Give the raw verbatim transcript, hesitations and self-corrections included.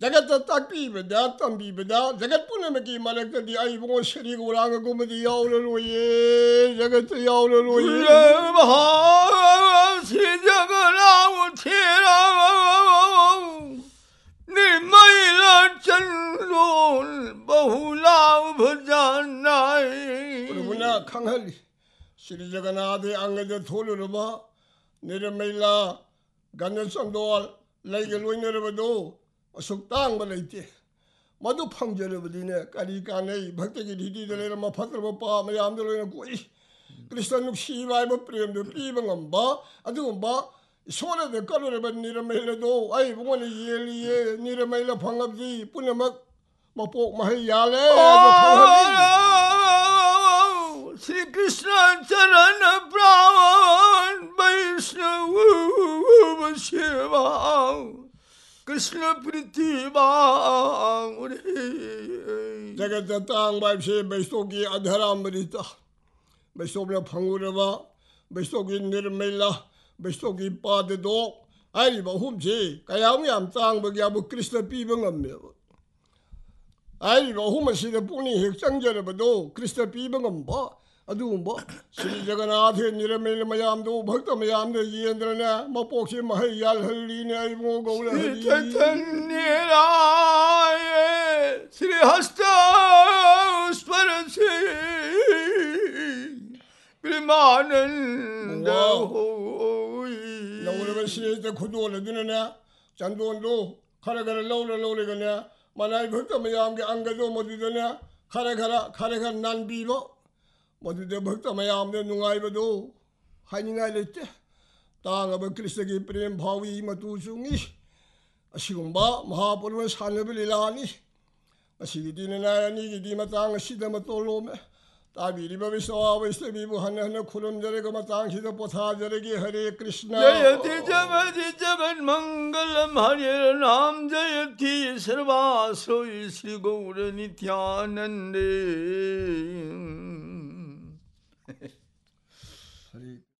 जगत ताकीबदा तंबीबदा जगत पुनमकी मलकदी आइबो श्री गौरांग गुमदी यावललोये जगत यावललोये महा श्री जगन्नाथ थेरा निर्मला चंदोल बहुला भजनाय प्रभुना खंगली श्री जगन्नाथ अंगद थोलुरबा निर्मला गन चंदोल लैगे लोइनरबदो असुक तांग लेते मधु फंगजरबदीने करी कानै भक्त की रीति दलेर मफत्रब पा मयाम दलोइना कोई कृष्ण नुक्सीबाइब प्रेम दो पीब ngamba अदुगुंबा ईश्वर कलुरब निरमैलदो आई बुंगन येलिये निरमैल फंगबदी पुनमक मपोक महै याले श्री कृष्ण चरण प्राण वैष्णव सेवा कृष्ण प्रतिभा जगत तांग बाइसे वैष्णव की अधरामृता वैष्णव ने फंगुरबा वैष्णव की निर्मला वैष्णव की पाद दो आई बहुम से कयाम याम तांग बग्याबु कृष्ण पीब ngam आई बहुम से पुनि हेक चंगजरबदो कृष्ण पीब ngamba अदुगुंबा श्री जगन्नाथ निरमैल मयाम दो भक्त मयाम दे येंद्र ने मपोक्षे महै याल हल्ली ने आइबो गौर हरि चैतन्य राय श्री हस्त स्पर्शे प्रेमानंद होई नवरब श्री ते खुदोल दुनने चंदोंदो खरगर लौल लौलगने मनाई भक्त मयाम के अंगदो मदुदने खरखरा खरखर नानबीबो मधुदे भक्त मयाम ने नुंगाइबदो हाइनिंगाइ लेते तांगब कृष्ण की प्रेम भावी मतु सुंगी असिगुंबा महापुरुष सानब लीलानी असिगिदी नायनी गिदी मतांग सिद मतोलोमे ताबिरिब विश्वा वैष्णवीबु हन हन खुलम जरेग मतांग सिद पोथा जरेगे हरे कृष्ण जयति जगति जगन मंगलम हरे नाम जयति सर्वासो श्री गौर नित्यानंदे हरे